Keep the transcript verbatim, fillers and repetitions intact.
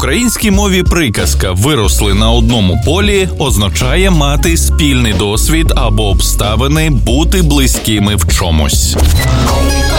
українській мові приказка «виросли на одному полі» означає мати спільний досвід або обставини, бути близькими в чомусь.